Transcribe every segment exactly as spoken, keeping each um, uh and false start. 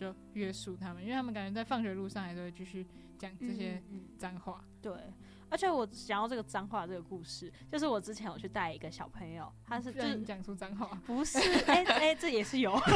就约束他们，因为他们感觉在放学路上还是会继续讲这些脏话、 嗯嗯。对，而且我想要这个脏话这个故事，就是我之前有去带一个小朋友，他是就是讲出脏话， 不是？哎哎、欸欸，这也是有。而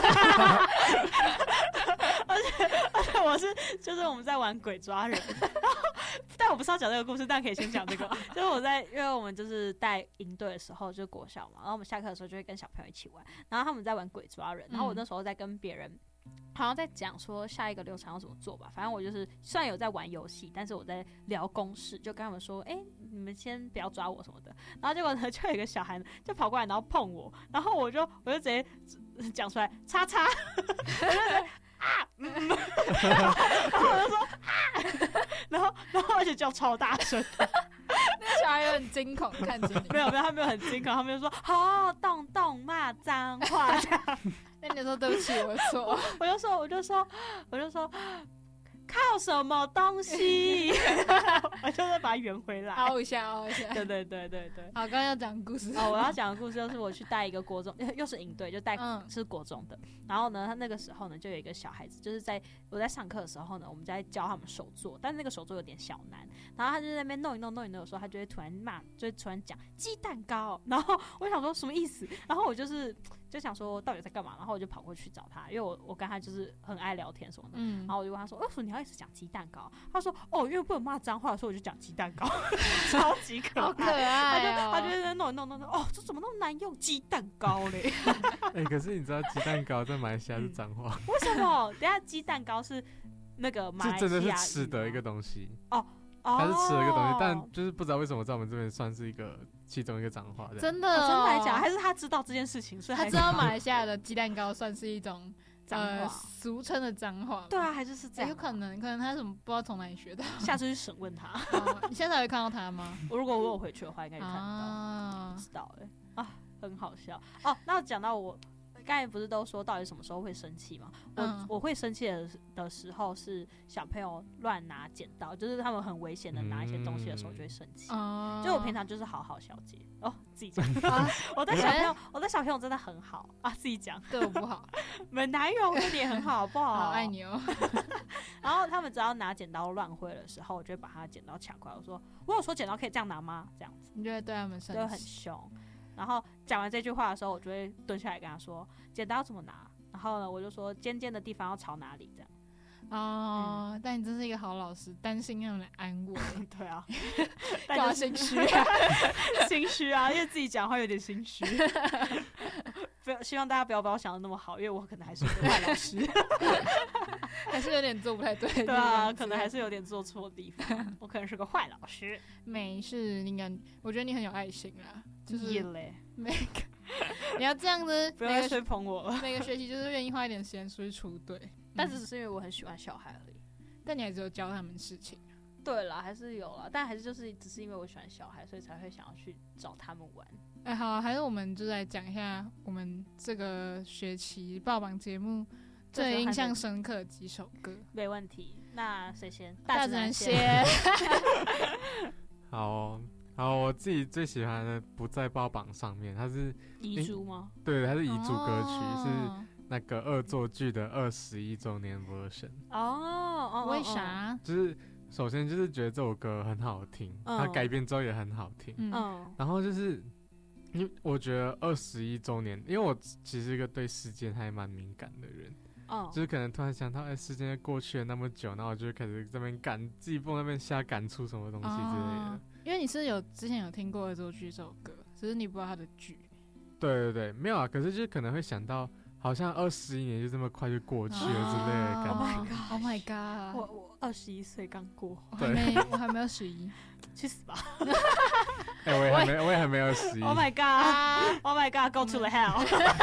且而且我是就是我们在玩鬼抓人，但我不是要讲这个故事，但可以先讲这个。就是我在，因为我们就是带营队的时候，就是国小嘛，然后我们下课的时候就会跟小朋友一起玩，然后他们在玩鬼抓人，然后我那时候在跟别人。好像在讲说下一个流程要怎么做吧，反正我就是虽然有在玩游戏，但是我在聊公式，就跟他们说，哎、欸，你们先不要抓我什么的。然后结果呢，就有一个小孩就跑过来，然后碰我，然后我就我就直接讲出来，叉叉，啊，嗯，然后我就说啊，然后然后而且叫超大声。 那个小孩有很惊恐看着你， 没有没有，他没有很惊恐，他们就说好动动骂脏话这样。 那你就说对不起，我的错。 我就说我就说我就说靠什么东西？我就再把它圆回来， 凹一下凹一下。 对对对对对。 好，刚刚要讲故事。 哦，我要讲的故事就是我去带一个国中，又是营队，就带、嗯、是国中的。然后呢，他那个时候呢，就有一个小孩子，就是在我在上课的时候呢，我们在教他们手作，但是那个手作有点小难。然后他就在那边弄一弄弄一弄的时候，他就会突然骂，就会突然讲鸡蛋糕。然后我想说什么意思？然后我就是就想说到底在干嘛？然后我就跑过去找他，因为我我跟他就是很爱聊天什么的。嗯、然后我就问他说：“为什么你要一直讲鸡蛋糕？”他说：“哦，因为不能骂脏话，所以我就讲鸡蛋糕。”超级可爱， 好可爱、哦、 他就他就在弄一弄弄弄，哦，这怎么那么难用？鸡蛋糕嘞！ 哎、欸，可是你知道鸡蛋糕在马来西亚是脏话、 嗯？为什么？等一下鸡蛋糕是那个马来西亚， 这真的是吃的一个东西哦。 它是吃的一个东西，但就是不知道为什么在我们这边算是一个其中一个脏话。 真的、哦哦、真的来讲，还是他知道这件事情，所以他知道马来西亚的鸡蛋糕算是一种呃俗称的脏话。 对啊，还是是这样、 欸。有可能，可能他什么不知道从哪里学的。 下次去审问他。 哦、你现在还会看到他吗？ 我如果我有回去的话，应该就看得到。啊、不知道哎、欸、啊，很好笑哦。那讲到我。刚才不是都说到底什么时候会生气吗？我、嗯、我会生气 的, 的时候是小朋友乱拿剪刀，就是他们很危险的拿一些东西的时候就会生气。嗯、就我平常就是好好小姐哦，自己讲。啊、我的小朋友，我的小朋友真的很好啊，自己讲。 对我不好， 没哪有，我也很好，好不好？ 好爱你哦。 然后他们只要拿剪刀乱挥的时候，我就会把他剪刀抢过来，我说：“我有说剪刀可以这样拿吗？”这样子， 你就会对他们生气， 就会很凶。然后讲完这句话的时候，我就会蹲下来跟他说：“剪刀怎么拿？”然后呢，我就说尖尖的地方要朝哪里这样。 哦、嗯，但你真是一个好老师，担心他们来安慰。 对啊， 干嘛心虚？ 心虚啊，因为自己讲话有点心虚。希望大家不要把我想的那么好，因为我可能还是一个坏老师， 还是有点做不太对。 对啊，可能还是有点做错的地方。我可能是个坏老师。 没事，你感，我觉得你很有爱心啦，就是嘞， 每个你要这样子， 不要再吹捧我了。 每个学期就是愿意花一点时间出去出队， 但是只是因为我很喜欢小孩而已。 但你还是有教他们事情。 对啦，还是有啦，但还是就是只是因为我喜欢小孩，所以才会想要去找他们玩。 哎、欸，好、啊，还是我们就来讲一下我们这个学期爆榜节目最印象深刻的几首歌。 没问题，那谁先？ 大自然先。 好、哦，好，我自己最喜欢的不在爆榜上面，它是遗珠吗？ 对，它是遗珠歌曲，哦、是那个恶作剧的二十一周年 version。 哦哦， 为啥？ 就是首先就是觉得这首歌很好听，嗯、它改编之后也很好听。嗯，然后就是因为我觉得二十一周年，因为我其实是一个对时间还蛮敏感的人。哦，就是可能突然想到，哎、欸，时间过去了那么久，然后我就开始在那边赶自己蹦那边瞎赶出什么东西之类的。哦、 因为你是有之前有听过恶作剧这首歌，只是你不知道它的剧。 对对对，没有啊，可是就是可能会想到，好像二十一年就这么快就过去了之类的感觉。 Oh my god！Oh my god！ 我我二十一岁刚过， 我还没我还没有十一， 去死吧！ 哎、欸，我也还没我也还没有十一。 Oh my god！Oh my god！Go to the hell！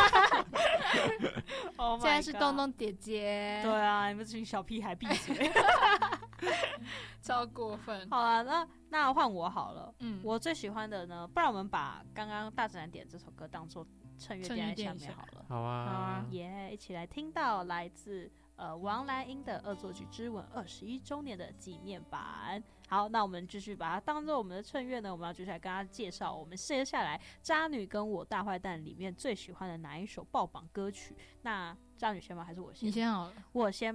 oh、现在是东东姐姐。 对啊，你们这群小屁孩闭嘴！ 超过分。 好了，那那换我好了。嗯，我最喜欢的呢，不然我们把刚刚大自然点这首歌当做衬乐垫在下面好了。 好啊， 好啊，耶、yeah ！一起来听到来自呃王蓝英的《恶作剧之吻》二十一周年的纪念版。好，那我们继续把它当做我们的衬乐呢，我们要继续来跟大家介绍我们接下来《渣女跟我大坏蛋》里面最喜欢的哪一首爆榜歌曲。那渣女先吗？还是我先？ 你先好了。 我先。